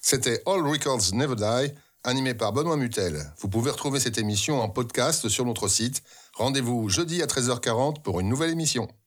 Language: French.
C'était All Records Never Die, animé par Benoît Mutel. Vous pouvez retrouver cette émission en podcast sur notre site. Rendez-vous jeudi à 13h40 pour une nouvelle émission.